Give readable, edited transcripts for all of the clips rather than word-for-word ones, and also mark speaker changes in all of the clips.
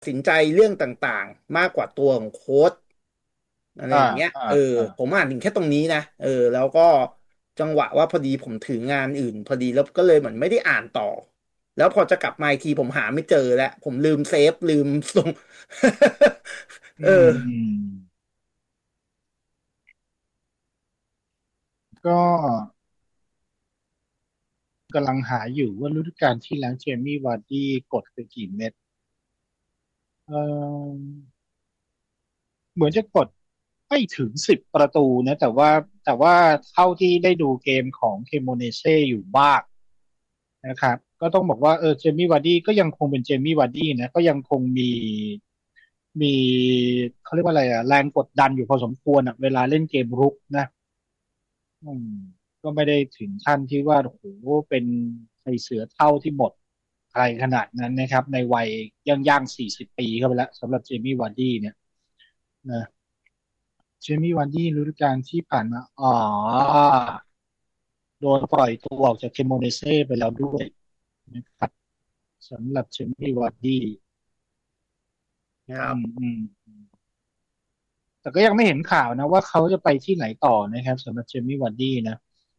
Speaker 1: สินใจเรื่องต่างๆมากกว่าตัวของโค้ชอะไร
Speaker 2: อ่า
Speaker 1: อย่างเงี้ย
Speaker 2: อ่า
Speaker 1: เออ
Speaker 2: อ่า
Speaker 1: ผมอ่านถึงแค่ตรงนี้นะแล้วก็จังหวะว่าพอดีผมถืองานอื่นพอดีแล้วก็เลยเหมือนไม่ได้อ่านต่อแล้วพอจะกลับมาอีกทีผมหาไม่เจอแล้วผมลืมเซฟลืมส่ง
Speaker 2: อื
Speaker 1: เออ
Speaker 2: มอืมก็กำลังหาอยู่ว่าฤดูกาลที่แล้วเจมี่วาร์ดี้กดไปกี่เม็ดเออเหมือนจะกดไม่ถึง10 ประตูนะแต่ว่าเท่าที่ได้ดูเกมของเคโมเนเซ่อยู่บ้างนะครับก็ต้องบอกว่าเจมี่วาร์ดี้ก็ยังคงเป็นเจมี่วาร์ดี้นะก็ยังคงมีเขาเรียกว่าอะไรอะแรงกดดันอยู่พอสมควรอะเวลาเล่นเกมรุกนะอืมก็ไม่ได้ถึงขั้นที่ว่าโอ้โหเป็นไอเสือเท่าที่หมดอะไรขนาดนั้นนะครับในวัยย่าง40 ปีเข้าไปแล้วสำหรับเจมี่วาร์ดี้เนี่ยนะเจมี่วาร์ดี้ฤดูกาลที่ผ่านมาโดนปล่อยตัวออกจากเคโมเนเซ่ไปแล้วด้วยนะครับสำหรับเจมี่วาร์ดี้
Speaker 1: ครับ
Speaker 2: อืมแต่ก็ยังไม่เห็นข่าวนะว่าเขาจะไปที่ไหนต่อนะครับสำหรับเจมี่วาร์ดี้นะ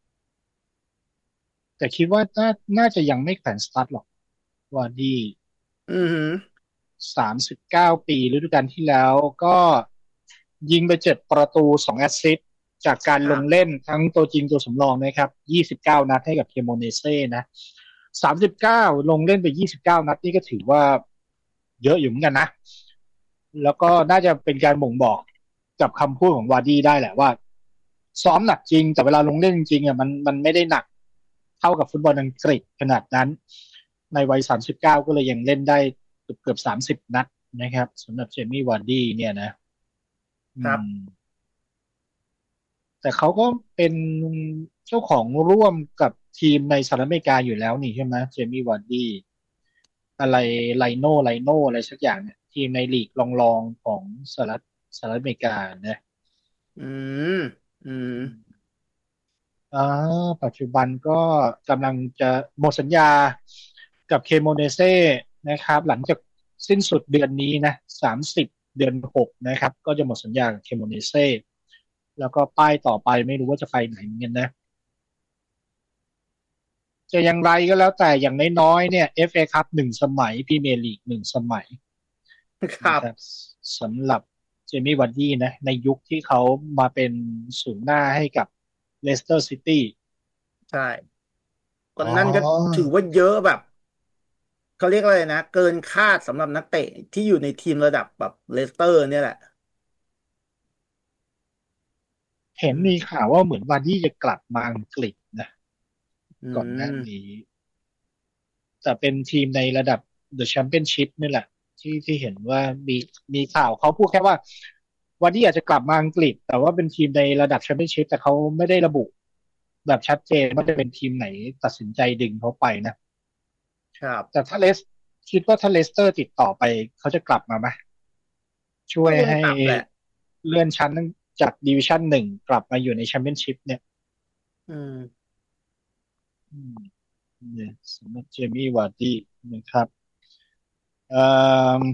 Speaker 2: แต่คิดว่าน่าจะยังไม่แขวนสตาร์ทหรอกวาร์ดี้
Speaker 1: อือหือ
Speaker 2: 39 ปีฤดูกาลที่แล้วก็ยิงไป7 ประตู2 แอสซิสต์จากการ
Speaker 1: ครับ
Speaker 2: ลงเล่นทั้งตัวจริงตัวสำรองนะครับ29 นัดให้กับเคโมเนเซ่นะ39ลงเล่นไป29 นัดนี่ก็ถือว่าเยอะอยู่เหมือนกันนะแล้วก็น่าจะเป็นการบ่งบอกกับคำพูดของวาร์ดี้ได้แหละว่าซ้อมหนักจริงแต่เวลาลงเล่นจริงๆอ่ะมันไม่ได้หนักเท่ากับฟุตบอลอังกฤษขนาดนั้นในวัย39ก็เลยยังเล่นได้เกือบ30 นัดนะครับสำหรับเจมี่วาร์ดี้เนี่ยนะอื
Speaker 1: ครับ
Speaker 2: มแต่เขาก็เป็นเจ้าของร่วมกับทีมในสหรัฐอเมริกาอยู่แล้วนี่ใช่ไหมเจมี่วาร์ดี้อะไรไลโน่อะไรสักอย่างเนี่ยทีมในลีกรองของสหรัฐอเมริกานะ
Speaker 1: อืมอืม
Speaker 2: อืมอ่าปัจจุบันก็กำลังจะหมดสัญญากับเคโมเนเซ่นะครับหลังจากสิ้นสุดเดือนนี้นะ30 เดือน 6นะครับก็จะหมดสัญญากับเคโมเนเซ่แล้วก็ป้ายต่อไปไม่รู้ว่าจะไปไหนเหมือนกันนะ จะอย่างไรก็แล้วแต่อย่างน้อยๆเนี่ย FA คัพ1 สมัยพรีเมียร์ลีก1 สมัย
Speaker 1: ครับ
Speaker 2: นะครับสำหรับเจมี่วาร์ดี้นะในยุคที่เขามาเป็นศูนย์หน้าให้กับเลสเตอร์ซิตี้
Speaker 1: ใช่ก็
Speaker 2: อ๋
Speaker 1: นั่นก็ถื
Speaker 2: อ
Speaker 1: อว่าเยอะแบบ เขาเรียกอะไรนะเกินคาดสำหรับนักเตะที่อยู่ในทีมระดับแบบเลสเตอร์เนี่ยแหละ
Speaker 2: เห็นมี
Speaker 1: อืม
Speaker 2: ข่าวว่าเหมือนวาร์ดี้จะกลับมาอังกฤษนะ
Speaker 1: อื
Speaker 2: ก่อนหน้า
Speaker 1: ม
Speaker 2: นี้แต่เป็นทีมในระดับ The Championship นี่แหละที่เห็นว่ามีมีข่าวเขาพูดแค่ว่าวาร์ดี้อาจจะกลับมาอังกฤษแต่ว่าเป็นทีมในระดับแชมเปี้ยนชิพแต่เขาไม่ได้ระบุแบบชัดเจนว่าจะเป็นทีมไหนตัดสินใจดึงเขาไปนะ
Speaker 1: ครับ
Speaker 2: แต่ถ้าคิดว่าถ้าเลสเตอร์ติดต่อไปเขาจะกลับมาไหมช่ว
Speaker 1: ก็คง
Speaker 2: ยให้
Speaker 1: กลับแหละ
Speaker 2: เลื่อนชั้นจากดิวิชั่น 1กลับมาอยู่ในแชมเปี้ยนชิพเนี่ย
Speaker 1: อืม
Speaker 2: อืมเนี่ยสำหรับเจมี่วาร์ดี้นะครับเอ่อ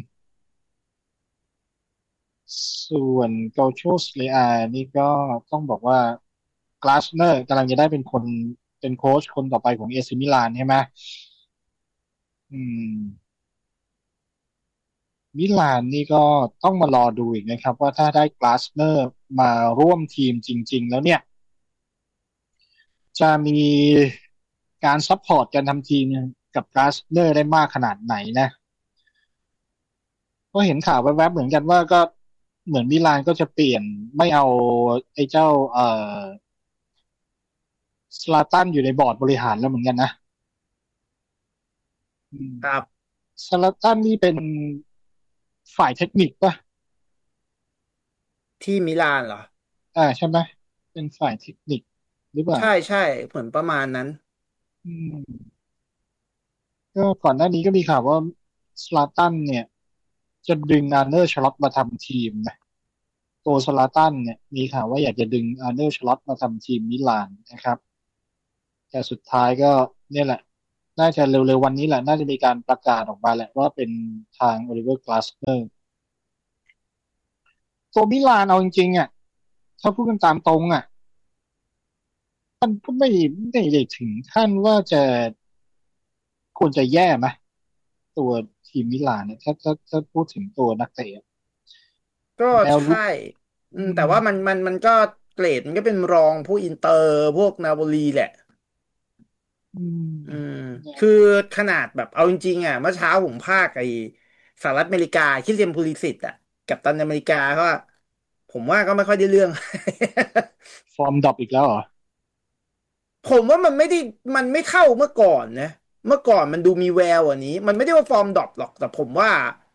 Speaker 2: ส่วนโกโชสเลอานี่ก็ต้องบอกว่ากลาสเนอร์กำลังจะได้เป็นโค้ชคนต่อไปของเอซิมิลานใช่ไหมอืม มิลานนี่ก็ต้องมารอดูอีกนะครับว่าถ้าได้กลาสเนอร์มาร่วมทีมจริงๆแล้วเนี่ยจะมีการซัพพอร์ตการทำทีมกับกลาสเนอร์ได้มากขนาดไหนนะก็เห็นข่าวแวบๆเหมือนกันว่าก็เหมือนมิลานก็จะเปลี่ยนไม่เอาไอ้เจ้าสลาตันอยู่ในบอร์ดบริหารแล้วเหมือนกันนะอืม
Speaker 1: ครับ
Speaker 2: สลาตันนี่เป็นฝ่ายเทคนิคป่ะ
Speaker 1: ที่มิลานเหรอ
Speaker 2: ใช่ไหมเป็นฝ่ายเทคนิคหรือเปล่า
Speaker 1: ใช่ใช่เหมือนประมาณนั้น
Speaker 2: อืม ก็ก่อนหน้านี้ก็มีข่าวว่าสลาตันเนี่ยจะดึงอาร์เนอร์ชล็อตมาทำทีมนะตัวสลาตันเนี่ยมีข่าวว่าอยากจะดึงอาร์เนอร์ชล็อตมาทำทีมมิลานนะครับแต่สุดท้ายก็เนี่ยแหละน่าจะเร็วๆวันนี้แหละน่าจะมีการประกาศออกมาแหละว่าเป็นทางโอลิเวอร์กลาสเนอร์ตัวมิลานเอาจริงๆอ่ะถ้าพูดกันตามตรงอ่ะมันก็ไม่ได้ถึงขั้นว่าจะควรจะแย่ไหมตัวทีมมิลานเนี่ยถ้าพูดถึงตัวนักเตะ
Speaker 1: ก็
Speaker 2: แนวรุ
Speaker 1: ใช่
Speaker 2: กอื
Speaker 1: แต่
Speaker 2: ม
Speaker 1: ว่ามันก็เกรดมันก็เป็นรองพวกอินเตอร์พวกนาโปลีแหละ
Speaker 2: อืม
Speaker 1: อืม
Speaker 2: แนว
Speaker 1: คือขนาดแบบเอาจริงๆอ่ะเมื่อเช้าผมพากไอ้สหรัฐอเมริกาคริสเตียนพูลิสิตอ่ะกัปตันอเมริกาก็ผมว่าก็ไม่ค่อยได้เรื่อง
Speaker 2: ฟอร์มดรอปอีกแล้วเหรอ
Speaker 1: ผมว่ามันไม่ได้มันไม่เท่าเมื่อก่อนนะเมื่อก่อนมันดูมีแววอันนี้มันไม่ได้ว่าฟอร์มดรอปหรอกแต่ผมว่า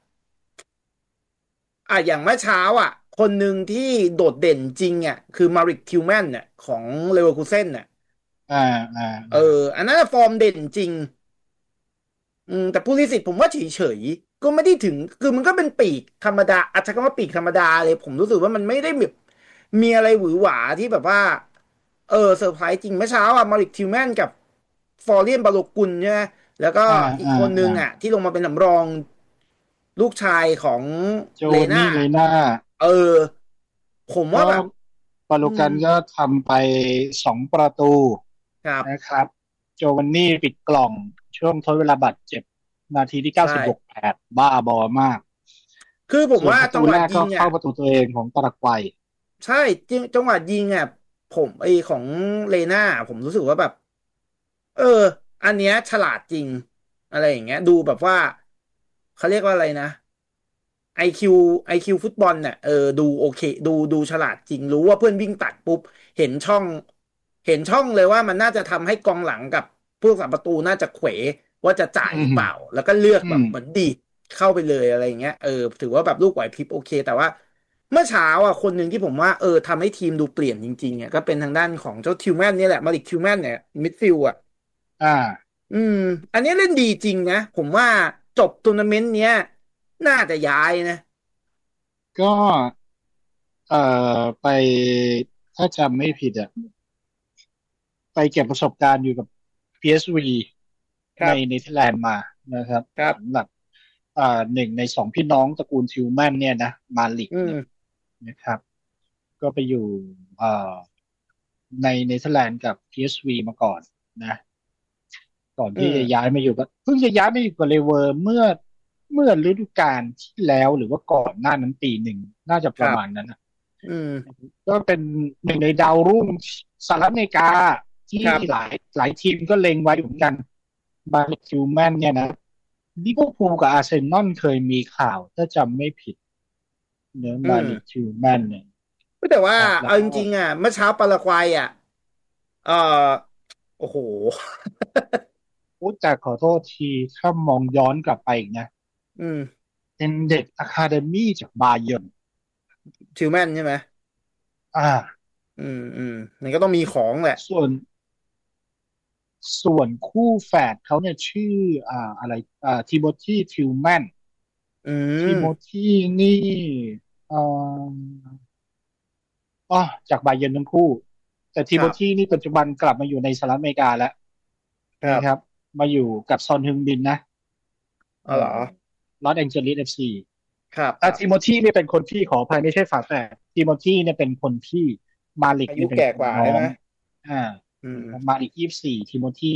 Speaker 1: อย่างเมื่อเช้าคนหนึ่งที่โดดเด่นจริงคือมาริกทิวแมนของเลเวอร์คูเซ่น
Speaker 2: อ่าอ่า
Speaker 1: เอออันนั้นฟอร์มเด่นจริงแต่ผู้ลิสิตผมว่าเฉยๆก็ไม่ได้ถึงคือมันก็เป็นปีกธรรมดาอาจจะคำว่าปีกธรรมดาเลยผมรู้สึกว่ามันไม่ได้แบบมีอะไรหวือหวาที่แบบว่าเซอร์ไพรส์จริงเมื่อเช้ามาริกทิวแมนกับฟอร์เรียนบาโลกุลใช่ไหมแล้วก็
Speaker 2: อ่า
Speaker 1: อีก
Speaker 2: อ่า
Speaker 1: คนนึ
Speaker 2: อ่า
Speaker 1: งที่ลงมาเป็นสำรองลูกชายของ
Speaker 2: โจ
Speaker 1: เลน่า
Speaker 2: นี่เลน่า
Speaker 1: เออผมว่า
Speaker 2: ก็
Speaker 1: แบบ
Speaker 2: ปาโล
Speaker 1: อืม
Speaker 2: กันก็ทำไป2 ประตู
Speaker 1: ครับ
Speaker 2: นะครับโจวันนี่ปิดกล่องช่วงทดเวลาบาดเจ็บนาทีที่
Speaker 1: ใช่
Speaker 2: 96-8บ้าบอมาก
Speaker 1: คือผม
Speaker 2: ส่วน
Speaker 1: ว่าจังหวะ
Speaker 2: ประตูแรก
Speaker 1: ยิง
Speaker 2: ก็เข้าประตูตัวเองของปารากวัย
Speaker 1: ใช่จริงจังหวะยิงผมไอของเลน่าผมรู้สึกว่าแบบเอออันเนี้ยฉลาดจริงอะไรอย่างเงี้ยดูแบบว่าเขาเรียกว่าอะไรนะไอคิวไอคิวฟุตบอลดูโอเคดูฉลาดจริงรู้ว่าเพื่อนวิ่งตัดปุ๊บเห็นช่องเห็นช่องเลยว่ามันน่าจะทำให้กองหลังกับผู้รักษาประตูน่าจะเขวว่าจะจ่าย
Speaker 2: อืม
Speaker 1: หรือเปล่าแล้วก็เลือก
Speaker 2: อืม
Speaker 1: แบบเหมือนดีดเข้าไปเลยอะไรอย่างเงี้ยถือว่าแบบลูกไหวพริบโอเคแต่ว่า เมื่อเช้าคนหนึ่งที่ผมว่าทำให้ทีมดูเปลี่ยนจริงๆก็เป็นทางด้านของเจ้าทิวแมนนี่แหละมาริกทิวแมนเนี่ยมิดฟิลด์
Speaker 2: อ่า
Speaker 1: อืมอันนี้เล่นดีจริงนะผมว่าจบทัวร์นาเมนต์เนี้ยน่าจะย้ายนะ
Speaker 2: ก็เอ่ไปถ้าจำไม่ผิดอ่ะไปเก็บประสบการณ์อยู่กับ PSV ในเน
Speaker 1: ครับ
Speaker 2: เธอร์แลนด์มานะครับ
Speaker 1: ครับ
Speaker 2: สำหรับ1 ใน 2 พี่น้องตระกูลทิวแมนเนี่ยนะมาลิกเนี่ย
Speaker 1: อืม
Speaker 2: นะครับก็ไปอยู่เอ่อในเนเธอร์แลนด์กับ PSV มาก่อนนะก่อนที่จะ
Speaker 1: อืม
Speaker 2: ย้ายมาอยู่กับเพิ่งจะย้ายมาอยู่กับเลเวอร์เมื่อฤดูกาลที่แล้วหรือว่าก่อนหน้านั้นปีหนึ่งน่าจะประ
Speaker 1: ครับ
Speaker 2: มาณนั้นนะ
Speaker 1: อืม
Speaker 2: ก็เป็น1 ในดาวรุ่งสหรัฐอเมริกาที่
Speaker 1: ครับ
Speaker 2: หลายทีมก็เล็งไว้เหมือนกันบาร์คิวแมนเนี่ยนะลิเวอร์พูลกับอาร์เซนอลเคยมีข่าวถ้าจำไม่ผิดเนื้อ
Speaker 1: อืม
Speaker 2: บาร์คิวแมนเนี่ย
Speaker 1: แต่ว่า
Speaker 2: ครับแล้วก็
Speaker 1: เอาจริงๆเมื่อเช้าปารากวัยเออโอ้โห
Speaker 2: พูดแต่ขอโทษทีถ้ามองย้อนกลับไปอีกนะ
Speaker 1: อืม
Speaker 2: เป็นเด็กอะคาเดมี่จากบาเยิร์น
Speaker 1: ทิวแมนใช่ไหม
Speaker 2: อ่า
Speaker 1: มันก็ต้องมีของแหละ
Speaker 2: ส่วนส่วนคู่แฝดเขาเนี่ยชื่ออะไรทิโมธีทิวแมน
Speaker 1: อื
Speaker 2: ทิโม
Speaker 1: ม
Speaker 2: ธีนี่อ่าอ๋อจากบาเยิร์นทั้งคู่แต่ทิ
Speaker 1: ครับ
Speaker 2: โมธีนี่ปัจจุบันกลับมาอยู่ในสหรัฐอเมริกาแล้วนะครับ
Speaker 1: ครับ
Speaker 2: มาอยู่กับซอนฮึงบินนะ
Speaker 1: อ๋อเหรอ
Speaker 2: ลอสแองเจลิสเอฟซี
Speaker 1: ครับครับ
Speaker 2: ทิโมธีเนี่ยเป็นคนพี่ขออภัยไม่ใช่ฝาแฝดทิโมธีเนี่ยเป็นคนพี่มาลิก
Speaker 1: อายุ
Speaker 2: เนี่ยเป็น
Speaker 1: แก่กว่าใช่ไหม
Speaker 2: คนน้องอ่า
Speaker 1: อืม
Speaker 2: มาลิก24ทิโมธี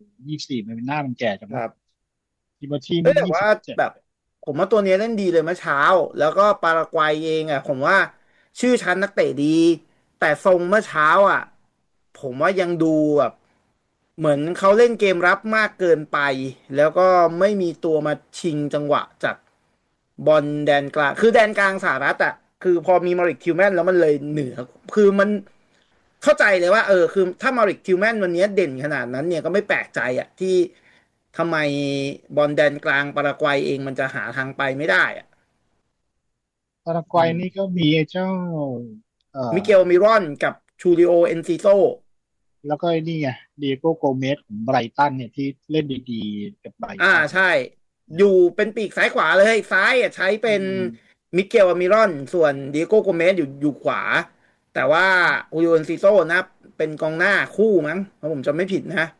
Speaker 2: 24มันเป็นหน้ามันแก่จังวะ
Speaker 1: ครับ
Speaker 2: ทิโมธีนี่
Speaker 1: เอ้ยแต่ว่า
Speaker 2: 27
Speaker 1: แบบผมว่าตัวเนี้ยเล่นดีเลยเมื่อเช้าแล้วก็ปารากวัยเองผมว่าชื่อชั้นนักเตะดีแต่ทรงเมื่อเช้าผมว่ายังดูแบบเหมือนเขาเล่นเกมรับมากเกินไปแล้วก็ไม่มีตัวมาชิงจังหวะจากบอลแดนกลางคือแดนกลางสหรัฐคือพอมีมาริกทิวแมนแล้วมันเลยเหนือคือมันเข้าใจเลยว่าคือถ้ามาริกทิวแมนวันนี้เด่นขนาดนั้นเนี่ยก็ไม่แปลกใจที่ทำไมบอลแดนกลางปารากวัยเองมันจะหาทางไปไม่ได้
Speaker 2: ปาราก
Speaker 1: อื
Speaker 2: วัยนี่
Speaker 1: ม
Speaker 2: ก็มีไอ้เจ้าเอ่
Speaker 1: มิเก
Speaker 2: อ
Speaker 1: ลมิรอนกับชูริโอเอนซิโซ
Speaker 2: แล้วก็ไอ้นี่ไงเดียโก้โกเมสของไบรตันเนี่ยที่เล่นดีๆกับไบรตัน
Speaker 1: ใช่อยู่เป็นปีกซ้ายขวาเลยซ้ายใช้
Speaker 2: อื
Speaker 1: เป็น
Speaker 2: ม
Speaker 1: มิเกลมิรอนส่วนเดียโก้โกเมสอยู่ขวาแต่ว่าอูโยเอนซิโซนะเป็นกองหน้าคู่มั้งถ้าผมจำไม่ผิดนะ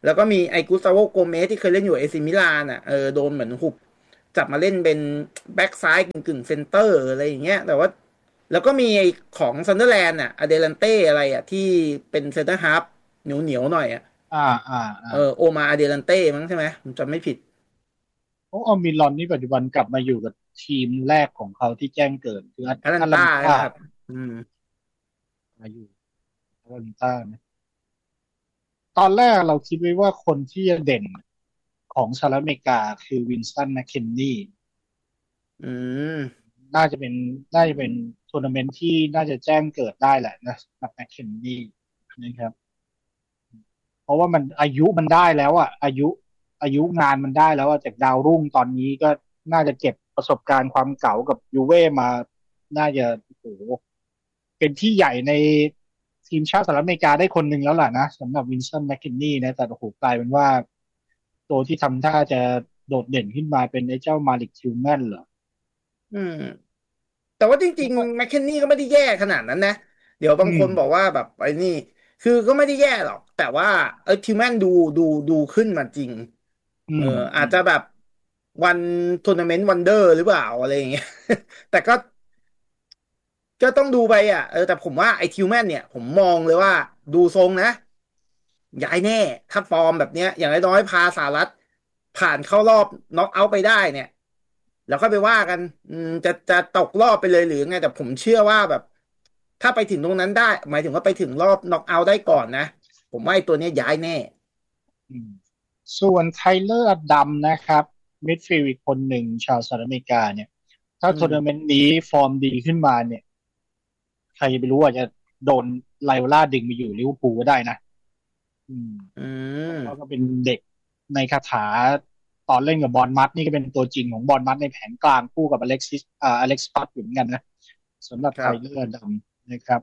Speaker 1: แล้วก็มีไอ้กุสตาโวโกเมสที่เคยเล่นอยู่เอซิมิลานอ่ะโดนเหมือนหุบจับมาเล่นเป็นแบ็กซ้ายกึ่งเซนเตอร์อะไรอย่างเงี้ยแต่ว่าแล้วก็มีไอ้ของซันเดอร์แลนด์อ่ะอเดลันเต้อะไรอ่ะที่เป็นเซนเตอร์ฮาล์ฟเหนียวหน่อยอ่ะ
Speaker 2: อ่าอ่าอ่า
Speaker 1: โอมาอเดลันเต้มั้งใช่ไหมผมจำไม่ผิด
Speaker 2: โอ้เอามิลอนนี่ปัจจุบันกลับมาอยู่กับทีมแรกของเขาที่แจ้งเกิดคือ
Speaker 1: แอตแลนตา
Speaker 2: อารันตา
Speaker 1: ใช่ไหมครับอืม
Speaker 2: มาอยู่อารันตานะตอนแรกเราคิดไว้ว่าคนที่จะเด่นของสหรัฐอเมริกาคือวินสตันแมคเคนนี
Speaker 1: อืม
Speaker 2: น่าจะเป็นน่าจะเป็นทัวร์นาเมนต์ที่น่าจะแจ้งเกิดได้แหละนะสำหรับแมคเคนนีนะครับ เพราะว่ามันอายุมันได้แล้วอ่ะอายุงานมันได้แล้วอ่ะจากดาวรุ่งตอนนี้ก็น่าจะเก็บประสบการณ์ความเก่ากับยูเว่มาน่าจะโอ้โหเป็นที่ใหญ่ในทีมชาติสหรัฐอเมริกาได้คนหนึ่งแล้วล่ะนะสำหรับวินสตันแมคคินนี่นะแต่โอ้โหกลายเป็นว่าตัวที่ทำท่าจะโดดเด่นขึ้นมาเป็นไอ้เจ้ามาลิกทิวแมนเหรอ
Speaker 1: อืม แต่ว่าจริง
Speaker 2: แล้วก็
Speaker 1: ๆแมคเคนนี่ก็ไม่ได้แย่ขนาดนั้นนะเดี๋ยวบาง
Speaker 2: อืม
Speaker 1: คนบอกว่าแบบไอ้นี่คือก็ไม่ได้แย่หรอกแต่ว่าทิวแมนดูขึ้นมาจริงเออ
Speaker 2: อืมอืม
Speaker 1: อาจจะแบบวันทัวร์นาเมนต์วันเดอร์หรือเปล่าอะไรอย่างเงี้ยแต่ก็ต้องดูไปอ่ะแต่ผมว่าไอ้ทิวแมนเนี่ยผมมองเลยว่าดูทรงนะย้ายแน่ถ้าฟอร์มแบบเนี้ยอย่างน้อยๆพาสหรัฐผ่านเข้ารอบน็อกเอาท์ไปได้เนี่ยแล้วค่อยไปว่ากันจะตกรอบไปเลยหรือไงแต่ผมเชื่อว่าแบบถ้าไปถึงตรงนั้นได้หมายถึงว่าไปถึงรอบน็อกเอาท์ได้ก่อนนะผมว่าไอ้ตัวเนี้ยย้ายแน่
Speaker 2: อืมส่วนไทเลอร์ดัมนะครับมิดฟิลด์อีกคนหนึ่งชาวสหรัฐอเมริกาเนี่ยถ้า
Speaker 1: อืม
Speaker 2: ทัวร์นาเมนต์นี้ฟอร์มดีขึ้นมาเนี่ย ใครจะไปรู้ว่าจะโดนไลโอล่าดึงไปอยู่ลิเวอร์พูลก็ได้นะอืม
Speaker 1: อื
Speaker 2: เพราะว่าก็
Speaker 1: ม
Speaker 2: เป็นเด็กในคาถาตอนเล่นกับบอลมัดนี่ก็เป็นตัวจริงของบอลมัดในแผงกลางคู่กับอเล็กซ์พอตอยู่เหมือนกันนะสำหรับไท
Speaker 1: ครับ
Speaker 2: เลอร์ดำนะครับ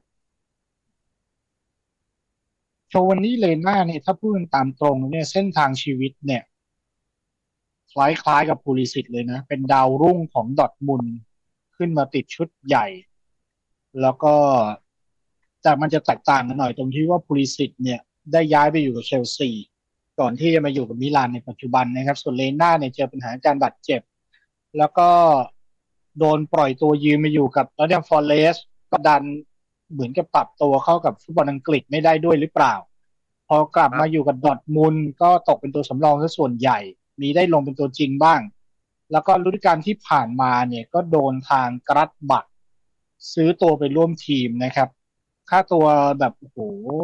Speaker 2: โชวันนี้เลน่าเนี่ยถ้าพูดกันตามตรงเนี่ยเส้นทางชีวิตเนี่ยคล้ายๆกับพูลิสิตเลยนะเป็นดาวรุ่งของดอร์ทมุนด์ขึ้นมาติดชุดใหญ่แล้วก็แต่มันจะแตกต่างกันหน่อยตรงที่ว่าพูลิสิตเนี่ยได้ย้ายไปอยู่กับเชลซี ก่อนที่จะมาอยู่กับมิลานในปัจจุบันนะครับส่วนเลน่าเนี่ยเจอปัญหาการบาดเจ็บแล้วก็โดนปล่อยตัวยืมมาอยู่กับนอตติงแฮมฟอเรสต์ก็ดันเหมือนกับปรับตัวเข้ากับฟุตบอลอังกฤษไม่ได้ด้วยหรือเปล่าพอกลับ
Speaker 1: ครับ
Speaker 2: มาอยู่กับดอร์ทมุนด์ก็ตกเป็นตัวสำรองซะส่วนใหญ่มีได้ลงเป็นตัวจริงบ้างแล้วก็ฤดูกาลที่ผ่านมาเนี่ยก็โดนทางกรัฐบัตซื้อตัวไปร่วมทีมนะครับค่าตัวแบบโอ้โห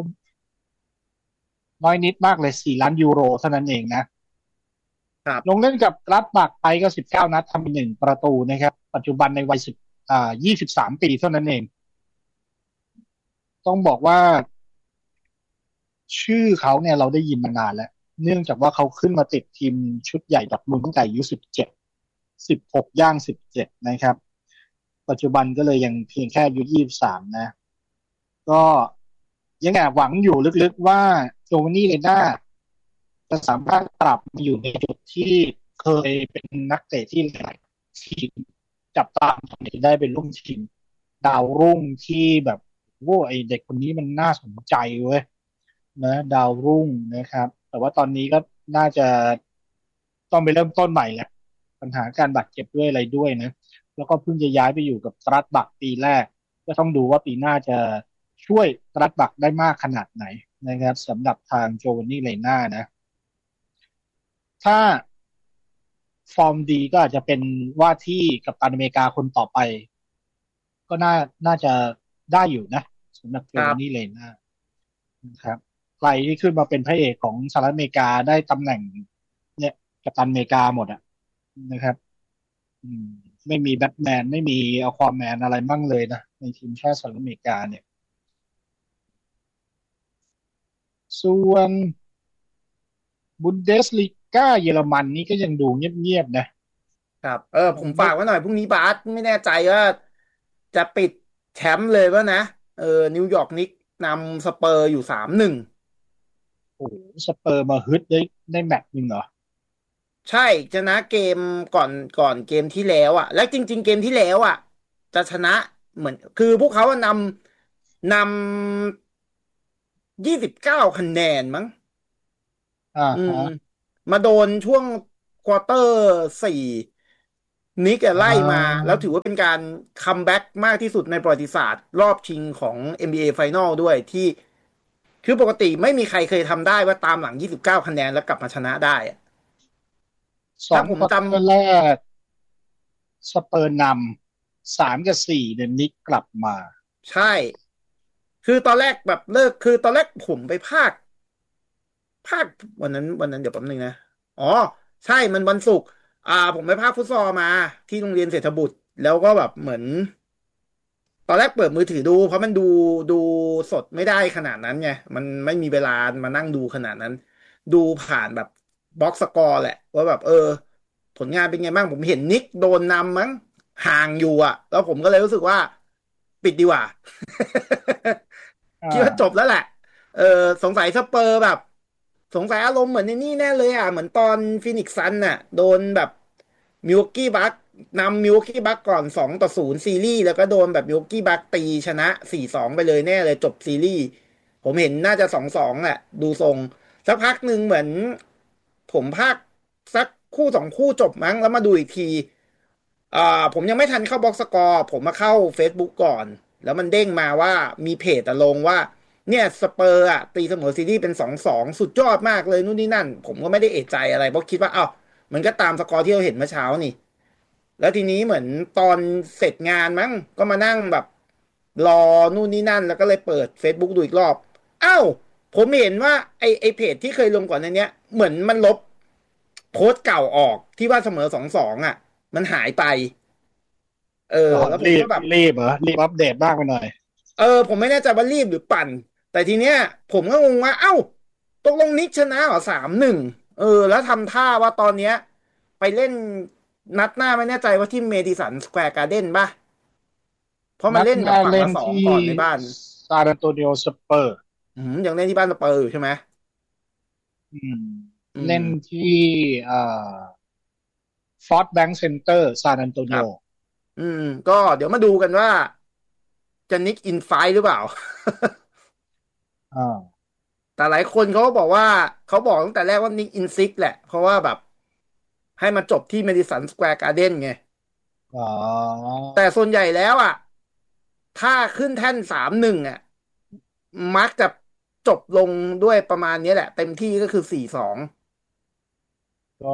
Speaker 2: น้อยนิดมากเลย4 ล้านยูโรเท่านั้นเองนะ
Speaker 1: ครับ
Speaker 2: ลงเล่นกับกราดบักไปก็19 นัดทำไป1 ประตูนะครับปัจจุบันในวัย23 ปีเท่านั้นเองต้องบอกว่าชื่อเขาเนี่ยเราได้ยินมานานแล้วเนื่องจากว่าเขาขึ้นมาติดทีมชุดใหญ่ดอร์ทมุนด์ตั้งแต่อายุ1716 ย่าง 17นะครับปัจจุบันก็เลยยังเพียงแค่อายุ23นะก็ยังแอบหวังอยู่ลึกๆว่าโจวานนี่เลน่า จะสามารถปรับมาอยู่ในจุดที่เคยเป็นนักเตะที่หลายทีมจับตามได้เป็นรุ่งทีมดาวรุ่งที่แบบโว้ไอเด็กคนนี้มันน่าสนใจเว้ยนะดาวรุ่งนะครับแต่ว่าตอนนี้ก็น่าจะต้องไปเริ่มต้นใหม่แหละปัญหาการบาดเจ็บด้วยอะไรด้วยนะแล้วก็เพิ่งจะย้ายไปอยู่กับสตรัสบักปีแรกก็ต้องดูว่าปีหน้าจะช่วยสตรัสบักได้มากขนาดไหนนะครับสำหรับทางโจวานนี่เลน่านะ ถ้าฟอร์มดีก็อาจจะเป็นว่าที่กัปตันอเมริกาคนต่อไปก็น่าจะได้อยู่นะสำหรับโจวานนี่
Speaker 1: ครับ
Speaker 2: เลน่านะครับใครที่ขึ้นมาเป็นพระเอกของสหรัฐอเมริกาได้ตำแหน่งเนี่ยกัปตันอเมริกาหมดอ่ะนะครับอืมไม่มีแบทแมนไม่มีอควาแมนอะไรมั่งเลยนะในทีมชาติสหรัฐอเมริกาเนี่ยส่วนบุนเดสลีกาเยอรมันนี่ก็ยังดูเงียบๆนะ
Speaker 1: ครับผม
Speaker 2: ไม่
Speaker 1: ฝากไว้หน่อยพรุ่งนี้บาสไม่แน่ใจว่าจะปิดแชมป์เลยป่ะนะนิวยอร์กนิกนำสเปอร์อยู่3-1
Speaker 2: โอ้โหสเปอร์มาฮึดได้แมตช์หนึ่งเหรอ
Speaker 1: ใช่ชนะเกมก่อนเกมที่แล้วอ่ะและจริงๆเกมที่แล้วอ่ะจะชนะเหมือนคือพวกเขาอะนำ29 คะแนนมั้งอืม
Speaker 2: ฮะ
Speaker 1: มาโดนช่วงควอเตอร์สี่นิกอะ
Speaker 2: อ่
Speaker 1: ไล่มาแล้ว
Speaker 2: า
Speaker 1: ถือว่าเป็นการคัมแบ็กมากที่สุดในประวัติศาสตร์รอบชิงของ NBA Final ด้วยที่คือปกติไม่มีใครเคยทำได้ว่าตามหลัง29คะแนนแล้วกลับมาชนะได้อะถ้าผมจ
Speaker 2: 2 ควอเตอร์แรกสเปอร์นำ3 กับ 4เนี่ยนิกกลับมา
Speaker 1: ำใช่คือตอนแรกแบบเลิกคือตอนแรกผมไปภาควันนั้นเดี๋ยวแป๊บนึงนะอ๋อใช่มันวันศุกร์ผมไปภาคฟุตซอลมาที่โรงเรียนเศรษฐบุตรแล้วก็แบบเหมือน ตอนแรกเปิดมือถือดูเพราะมันดูสดไม่ได้ขนาดนั้นไงมันไม่มีเวลามานั่งดูขนาดนั้นดูผ่านแบบบ็อกสกอร์แหละว่าแบบผลงานเป็นไงบ้างผมเห็นนิกโดนนำมั้งห่างอยู่อ่ะแล้วผมก็เลยรู้สึกว่าปิดดีกว่า
Speaker 2: อ่
Speaker 1: คิดว่าจบ
Speaker 2: า
Speaker 1: แล้วแหละเออสงสัยสเปอร์แบบสงสัยอารมณ์เหมือนในนี่แน่เลยอ่ะเหมือนตอนฟินิกซ์ซันน่ะโดนแบบมิลกี้บักนำมิลกี้บักก่อน2-0ซีรีส์แล้วก็โดนแบบมิลกี้บักตีชนะ4-2ไปเลยแน่เลยจบซีรีส์ผมเห็นน่าจะ2-2แหละดูทรงสักพักหนึ่งเหมือนผมพากสักคู่สองคู่จบมั้งแล้วมาดูอีกทีอ่าผมยังไม่ทันเข้าบ็อกสกอร์ผมมาเข้า Facebook ก่อนแล้วมันเด้งมาว่ามีเพจอะลงว่าเนี่ยสเปอร์อะตีเสมอซีรีส์เป็น2-2สุดยอดมากเลยนู่นนี่นั่นผมก็ไม่ได้เอะใจอะไรเพราะคิดว่าอ้าวมันก็ตามสกอร์ที่เราเห็นเมื่อเช้านี่ แล้วทีนี้เหมือนตอนเสร็จงานมั้งก็มานั่งแบบรอนู่นนี่นั่นแล้วก็เลยเปิด Facebook ดูอีกรอบอ้าวผมเห็นว่าไอเพจที่เคยลงก่อนในเนี้ยเหมือนมันลบโพสต์เก่าออกที่ว่าเสมอ2-2อ่ะมันหายไป
Speaker 2: อ๋อ
Speaker 1: แล้วผม
Speaker 2: รีบ
Speaker 1: ก็แบบ
Speaker 2: รีบเหรอรีบอัปเดตบ้างไปหน่อย
Speaker 1: ผมไม่แน่ใจว่ารีบหรือปั่นแต่ทีเนี้ยผมก็งงว่าเอ้าตกลงนิกชนะเหรอ3-1แล้วทำท่าว่าตอนเนี้ยไปเล่นนัดหน้าไม่แน่ใจว่าที่เมดิสันสแควร์การ์เด้นป่ะเพราะมัน
Speaker 2: นัด
Speaker 1: เล่นแบบฝั่ง
Speaker 2: หน้าเล่
Speaker 1: ละสอง
Speaker 2: นที่
Speaker 1: ก่อนในบ้าน
Speaker 2: ซานอันโตนิโอสเปอร์
Speaker 1: ยังเล่นที่บ้านสเปอร์อยู่ใช่ไหม
Speaker 2: อืม
Speaker 1: อืม
Speaker 2: เล่นที่เอ่อฟอร์ดแบงก์เซ็นเตอร์ซานอันโตนิโอ
Speaker 1: ครับก็เดี๋ยวมาดูกันว่าจะนิกอินไฟหรือเปล่า
Speaker 2: อ่า
Speaker 1: แต่หลายคนเขาก็บอกว่าเขาบอกตั้งแต่แรกว่านิกอินซิกแหละเพราะว่าแบบให้มันจบที่เมดิสันสแควร์การ์เด้นไง
Speaker 2: อ๋อ
Speaker 1: แต่ส่วนใหญ่แล้วอ่ะถ้าขึ้นแท่น3-1อ่ะมักจะจบลงด้วยประมาณนี้แหละเต็มที่ก็คือ4-2
Speaker 2: ก็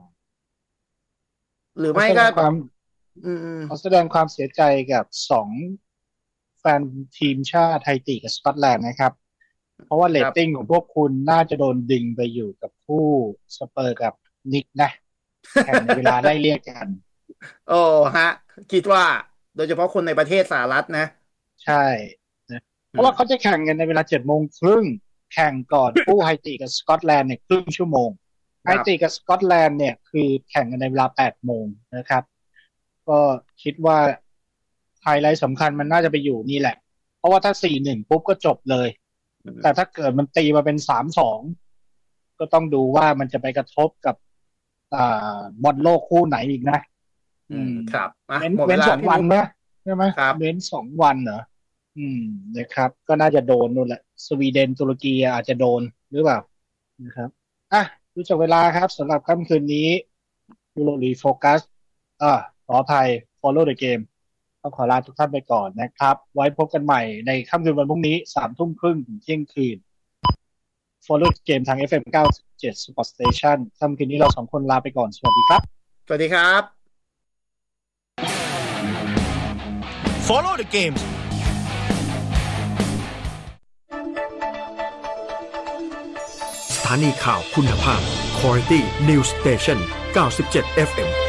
Speaker 1: หรือ
Speaker 2: เขา
Speaker 1: ไม่ก็
Speaker 2: แสดงความ
Speaker 1: อืม
Speaker 2: เขาแสดงความเสียใจกับ2 แฟนทีมชาติไทยติกับสกอตแลนด์นะครับเพราะว่าเร
Speaker 1: ครับ
Speaker 2: ตติ้งของพวกคุณน่าจะโดนดึงไปอยู่กับคู่สเปอร์กับนิกนะแข่งในเวลาไล่เลี่ยกัน
Speaker 1: โอ้ฮะคิดว่าโดยเฉพาะคนในประเทศสหรัฐนะ
Speaker 2: ใช่นะเพราะว่าเขาจะแข่งกันในเวลา7 โมงครึ่งแข่งก่อนคู่ไฮติกับสกอตแลนด์เนี่ยครึ่ง ชั่วโมงไฮ
Speaker 1: ครับ
Speaker 2: ติกับสกอตแลนด์เนี่ยคือแข่งกันในเวลา8 โมงนะครับก็คิดว่าไฮไลท์สำคัญมันน่าจะไปอยู่นี่แหละเพราะว่าถ้า4-1ปุ๊บก็จบเลยแต่ถ้าเกิดมันตีมาเป็น3-2ก็ต้องดูว่ามันจะไปกระทบกับอ่บอลโลกคู่ไหนอีกนะอืม
Speaker 1: ครับ
Speaker 2: เว้น
Speaker 1: หมดเว
Speaker 2: เว้นสอง
Speaker 1: ลาพี่วุฒิ
Speaker 2: วันนะใช่ไหม
Speaker 1: ครับ
Speaker 2: เว้น2 วันเหรอ อืมนะครับก็น่าจะโดนนู่นแหละสวีเดนตุรกีอาจจะโดนหรือเปล่านะครับอ่ะดูจากเวลาครับสำหรับค่ำคืนนี้ยูโรลีโฟกัสขออภัย Follow the Game ต้องขอลาทุกท่านไปก่อนนะครับไว้พบกันใหม่ในค่ำคืนวันพรุ่งนี้3 ทุ่มครึ่งถึงเที่ยงคืน Follow the Game ทาง FM 97 Sport Station ค่ำคืนนี้เรา2 คนลาไปก่อนสวัสดีครับ
Speaker 1: สวัสดีครับ
Speaker 3: Follow the gamesสถานีข่าวคุณภาพ Quality News Station 97 FM